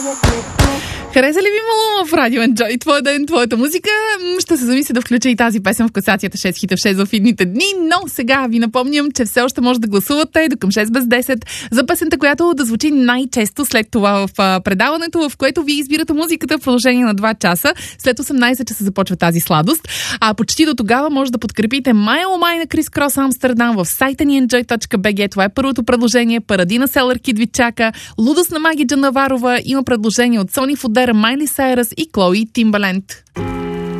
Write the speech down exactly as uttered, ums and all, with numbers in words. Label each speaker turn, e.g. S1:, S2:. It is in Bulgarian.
S1: Хареса ли ви Малума в Радио Enjoy? Твой ден, твоята музика. Ще се замисля да включа и тази песен в класацията шест хита в шест в идните дни, но сега ви напомням, че все още може да гласувате до към шест без десет за песента, която да звучи най-често след това в предаването, в което ви избирате музиката в продължение на два часа. След осемнайсет часа започва тази сладост. А почти до тогава може да подкрепите Mile Oh My на Крис Крос Амстердам в сайта ни enjoy точка би джи. Това е първото предложение. Парадина Селър Кид ви чака. Лудост на Маги Джанаварова. Има предложение от Сони Фудера, Майли Сайръс и Клои Тимбаленд.